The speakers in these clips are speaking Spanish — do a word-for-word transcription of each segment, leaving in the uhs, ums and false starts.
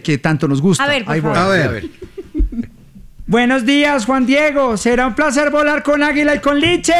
que tanto nos gusta. A ver, por Ahí voy. favor. A ver. Buenos días, Juan Diego. ¿Será un placer volar con águila y con liche?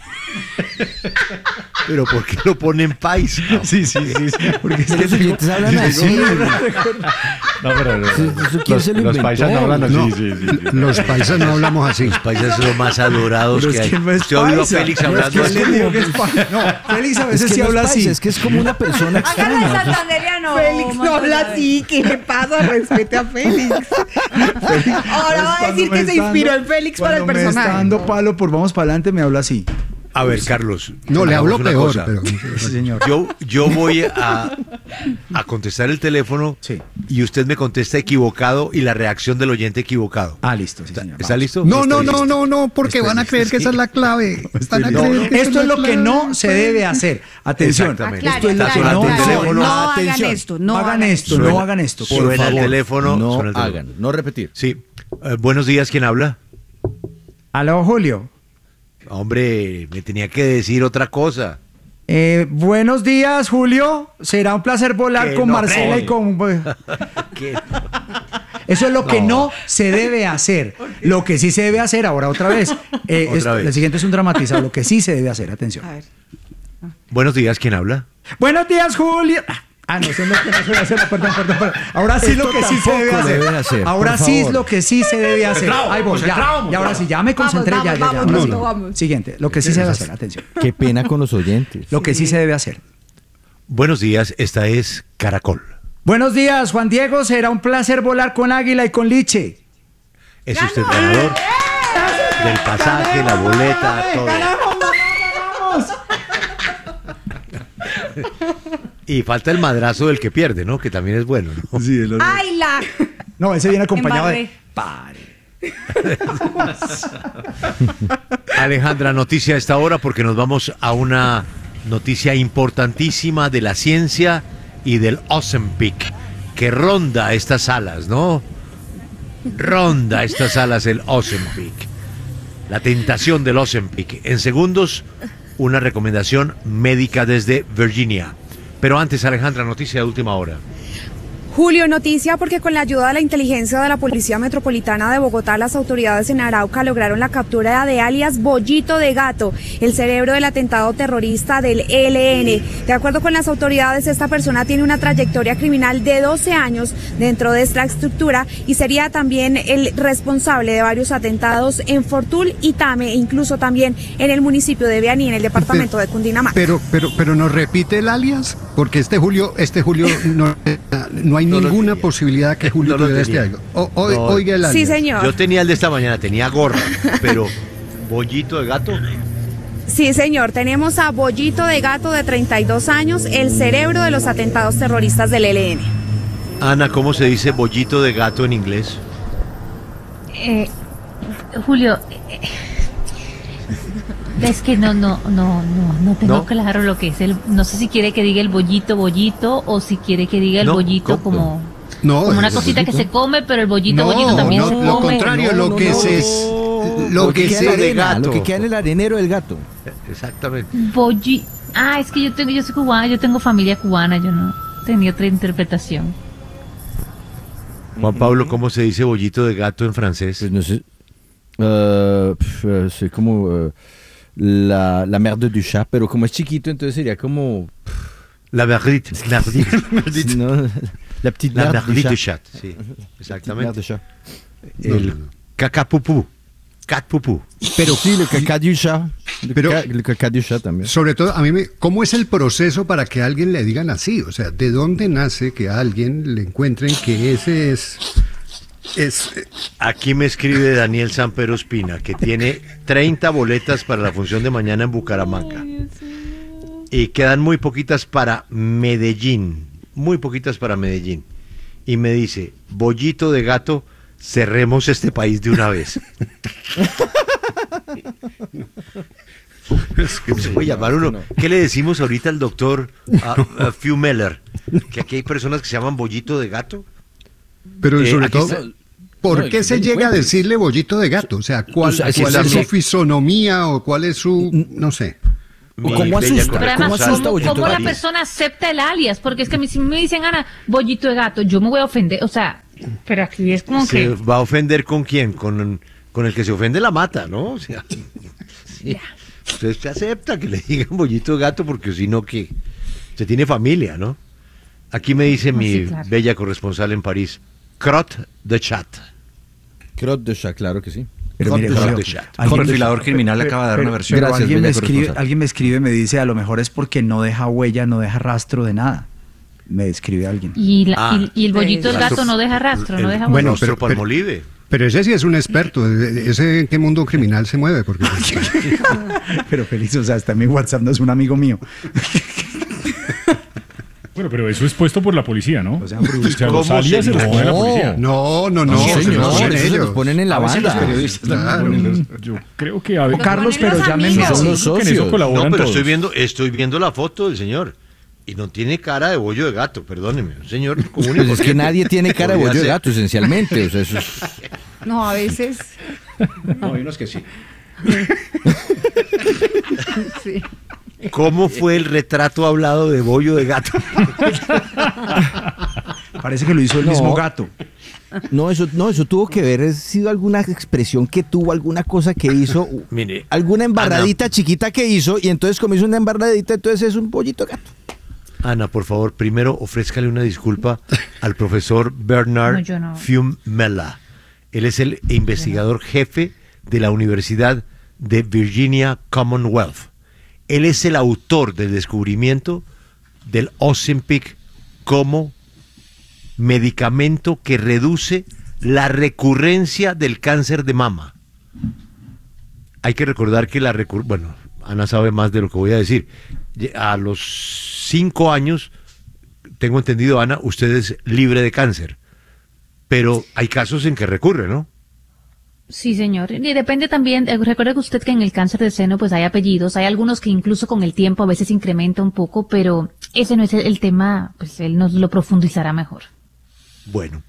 Pero ¿por qué lo ponen paisa? Sí, sí, sí, sí. Porque es que Los oyentes hablan así. No, pero los, Eso- eso quién los, se lo los inventó. paisas no hablan así. No, Sí, sí, sí. los paisas no hablamos así. Los paisas son los más adorados Pero que es hay. que no es ¿Usted ha oído a paisa. Félix No, es hablando que así? le digo que es paisa. No, Félix a Es veces que sí no es habla paisa, así. es que es como una persona Hágala de extraña. santanderiano. Félix no habla así. ¿Qué le pasa? Respete a Félix. Ahora va a decir que se inspiró en Félix para el Cuando me está personaje. dando palo por vamos para adelante, me habla así. A ver, Carlos. No, le hagamos hablo una peor, cosa. pero... Sí, señor. Yo, yo voy a, a contestar el teléfono Sí. y usted me contesta equivocado y la reacción del oyente equivocado. Ah, listo, sí, señor. ¿Está Vamos. listo? No, no, Estoy no, listo. no, no, porque Estoy van a listo. creer que esa es la clave. Van a No, creer que esa esto es lo la que no clave. se debe hacer. Atención. Exactamente. Aclare, Esto es lo que aclare, no, aclare. no, teléfono. No hagan atención. esto, no No hagan hagan esto, Suena- no hagan esto. por Suena el favor. teléfono. No suena el teléfono. hagan, no repetir. Sí. Eh, buenos días, ¿quién habla? Aló, Julio. Hombre, me tenía que decir otra cosa. Eh, buenos días, Julio. Será un placer volar Que con no, Marcela y joder. con... ¿Qué? Eso es lo que No. no se debe hacer. Lo que sí se debe hacer, ahora otra vez. Eh, Otra esto- vez. El siguiente es un dramatizado. Lo que sí se debe hacer, atención. A ver. Buenos días, ¿quién habla? Buenos días, Julio. Ah, no, eso no, eso no se debe hacer. Perdón, perdón, perdón. Ahora sí Esto lo que sí se tampoco debe hacer. deben hacer, Ahora por sí es favor. lo que sí se debe hacer. Concentrado, Ahí voy, ya. concentrado, Y ahora sí, ya me Vamos, concentré. ya, vamos, ya, ya. vamos, ahora sí. Julio, vamos. Siguiente, lo que sí se debe hacer, atención. Qué pena con los oyentes. Lo que sí se debe hacer. Buenos días, esta es Caracol. Buenos días, Juan Diego. Será un placer volar con águila y con liche. ¿Es usted ganador del pasaje, la boleta, todo? Y falta el madrazo del que pierde, ¿no? Que también es bueno, ¿no? ¡Ay, la! No, ese viene acompañado de... Embarré. Pare. Alejandra, noticia a esta hora porque nos vamos a una noticia importantísima de la ciencia y del Ozempic, que ronda estas salas, ¿no? Ronda estas salas el Ozempic. La tentación del Ozempic. En segundos, una recomendación médica desde Virginia. Pero antes, Alejandra, noticia de última hora. Julio, noticia porque con la ayuda de la inteligencia de la Policía Metropolitana de Bogotá, las autoridades en Arauca lograron la captura de alias Bollito de Gato, el cerebro del atentado terrorista del E L N. De acuerdo con las autoridades, esta persona tiene una trayectoria criminal de doce años dentro de esta estructura y sería también el responsable de varios atentados en Fortul y Tame, e incluso también en el municipio de Vianí, en el departamento de Cundinamarca. Pero, pero, pero nos repite el alias, porque este Julio, este Julio no, no hay No lo ninguna tenía. posibilidad que Julio No lo tuviera este tenía. algo. O- o- No. Oiga el alias. Sí, señor. Yo tenía el de esta mañana, tenía gorra, pero bollito de gato. Sí, señor. Tenemos a Bollito de Gato de treinta y dos años, el cerebro de los atentados terroristas del E L N. Ana, ¿cómo se dice bollito de gato en inglés? Eh, Julio, eh, es que no, no, no, no, no tengo ¿No? claro lo que es el. No sé si quiere que diga el bollito, bollito, o si quiere que diga el No, bollito ¿cómo? como, No, como una el cosita que se come, pero el bollito, No, bollito también no, se lo come. contrario, No, lo no, que no, se es, no. lo Lo que que queda se en la de arena, gato. lo que queda en el arenero del gato. Exactamente. Bolli- Ah, es que yo tengo, yo soy cubana, yo tengo familia cubana, yo no tenía otra interpretación. Juan Pablo, ¿cómo se dice bollito de gato en francés? Pues no sé. Uh, pf, uh, c'est como uh, la, la merde du chat, pero como es chiquito, entonces sería como. La merdite. Merdite. No, la petite La merde du merdite de chat. chat, sí, Merde exactamente. du chat. El cacapupú. Catpupú. Pero sí, le caca du chat. Le, Pero- caca, le caca du chat también. Sobre todo, a mí me, ¿cómo es el proceso para que a alguien le digan así? O sea, ¿de dónde nace que a alguien le encuentren que ese es, es eh, Aquí me escribe Daniel Sampero Espina, que tiene treinta boletas para la función de mañana en Bucaramanga. Y quedan muy poquitas para Medellín. Muy poquitas para Medellín. Y me dice, bollito de gato, cerremos este país de una vez. Es que se puede llamar uno. ¿Qué le decimos ahorita al doctor uh, uh, Fumeller? Que aquí hay personas que se llaman bollito de gato. pero Eh, sobre aquí todo, está- ¿por No, qué el se llega a delincuente. decirle bollito de gato? O sea, ¿cuál, O sea, cuál sí, es sí. su fisonomía o cuál es su, no sé? mi ¿Cómo bella asusta? Pero además, corresponsal asusta ¿cómo, Bollito cómo la París. persona acepta el alias? Porque es que a mí, si me dicen, Ana, bollito de gato, yo me voy a ofender. O sea, pero aquí es como ¿Se que... va a ofender con quién? Con, con el que se ofende la mata, ¿no? O sea, sí. Usted se acepta que le digan bollito de gato porque si no, que se tiene familia, ¿no? Aquí me dice Ah, mi sí, claro. bella corresponsal en París, crot de chat. Crotte de chat, claro que sí. Pero mire, Crot Julio, de chat. alguien- Perfilador criminal pero- acaba de dar pero- una versión. Pero Gracias, alguien me bella escribe, corresponsal. alguien me escribe y me dice, a lo mejor es porque no deja huella, no deja rastro de nada. Me escribe alguien. Y, la- Ah. y, y el bollito del Rastro- gato no deja rastro, no el- deja bueno, huella. Rostro pero- pero- palmolive. Pero ese sí es un experto. ¿Ese en qué mundo criminal se mueve? Porque Pero feliz, o sea, está en mi WhatsApp, no es un amigo mío. Bueno, pero eso es puesto por la policía, ¿no? O sea, brusco. O sea, ¿Cómo los alias se los sería? pone la No. policía. no, no, no. No, se señor, lo hacen eso se los ellos. ponen en la A veces los banda. periodistas Claro. Mm, Yo creo que a ver, Carlos, ponen pero los llámenme. amigos. Son los creo que en eso socios. colaboran No, pero todos. estoy viendo, estoy viendo la foto del señor. Y no tiene cara de bollo de gato, perdóneme. Un señor común y Pues es que corriente. nadie tiene cara de Podría bollo de ser. gato, esencialmente. O sea, eso es... No, a veces. No, hay unos que sí. Sí. ¿Cómo fue el retrato hablado de bollo de gato? Parece que lo hizo el No. mismo gato. No, eso, no, eso tuvo que ver, ha sido alguna expresión que tuvo, alguna cosa que hizo, Mire, alguna embarradita chiquita que hizo, y entonces como hizo una embarradita, entonces es un pollito de gato. Ana, por favor, primero ofrézcale una disculpa al profesor Bernard No, yo no. Fiumella. Él es el investigador jefe de la Universidad de Virginia Commonwealth. Él es el autor del descubrimiento del Ozempic como medicamento que reduce la recurrencia del cáncer de mama. Hay que recordar que la recur... Bueno, Ana sabe más de lo que voy a decir. A los cinco años, tengo entendido, Ana, usted es libre de cáncer. Pero hay casos en que recurre, ¿no? Sí, señor. Y depende también, eh, recuerde que usted que en el cáncer de seno pues hay apellidos, hay algunos que incluso con el tiempo a veces incrementa un poco, pero ese no es el, el tema, pues él nos lo profundizará mejor. Bueno,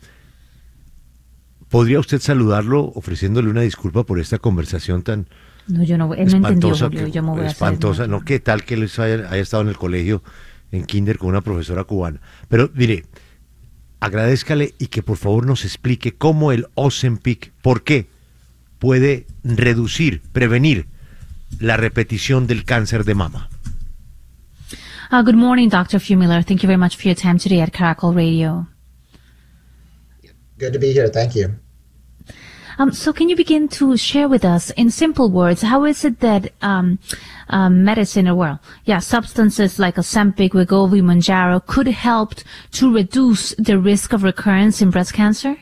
¿podría usted saludarlo ofreciéndole una disculpa por esta conversación tan No, yo no, él no entendió, espantosa? Julio, que- yo me voy a hacer, espantosa, no. ¿no? ¿Qué tal que él haya, haya estado en el colegio, en kinder, con una profesora cubana? Pero, mire, agradézcale y que por favor nos explique cómo el Ozempic, ¿por qué puede reducir, prevenir la repetición del cáncer de mama? Uh, good morning, Doctor Fumiller. Thank you very much for your time today at Caracol Radio. Good to be here. Thank you. Um, so can you begin to share with us, in simple words, how is it that um, um, medicine, or well, yeah, substances like Ozempic, Wegovy, Mounjaro could help to reduce the risk of recurrence in breast cancer?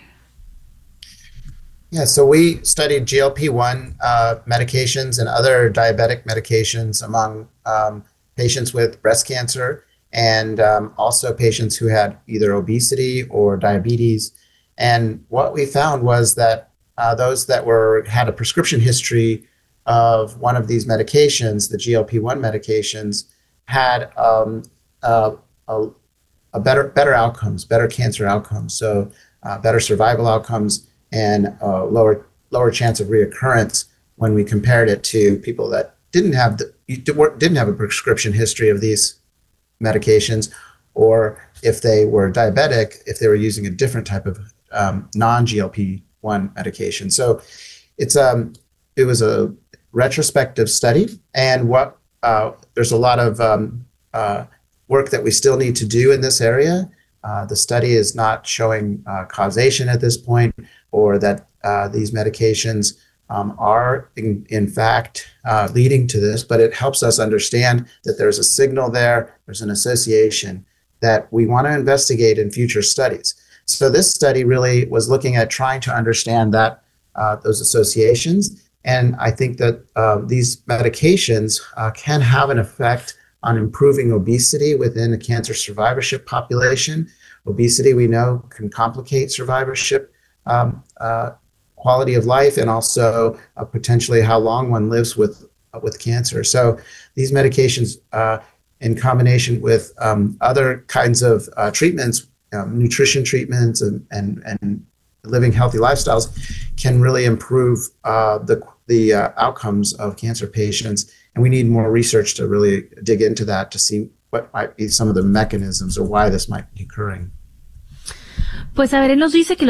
Yeah, so we studied G L P one uh, medications and other diabetic medications among um, patients with breast cancer and um, also patients who had either obesity or diabetes. And what we found was that uh, those that were had a prescription history of one of these medications, the G L P one medications, had um, uh, a, a better better outcomes, better cancer outcomes, so uh, better survival outcomes and uh, lower lower chance of reoccurrence when we compared it to people that didn't have the didn't have a prescription history of these medications, or if they were diabetic, if they were using a different type of um, non-G L P one medication. So it's um it was a retrospective study, and what uh, there's a lot of um, uh, work that we still need to do in this area. Uh, the study is not showing uh, causation at this point, or that uh, these medications um, are in, in fact uh, leading to this, but it helps us understand that there's a signal there, there's an association that we want to investigate in future studies. So this study really was looking at trying to understand that uh, those associations, and I think that uh, these medications uh, can have an effect on improving obesity within the cancer survivorship population. Obesity, we know, can complicate survivorship, um, uh, quality of life, and also uh, potentially how long one lives with uh, with cancer. So these medications, uh, in combination with um, other kinds of uh, treatments, um, nutrition treatments, and and, and living healthy lifestyles can really improve uh, the the uh, outcomes of cancer patients. And we need more research to really dig into that to see what might be some of the mechanisms or why this might be occurring. Pues a ver, él nos dice que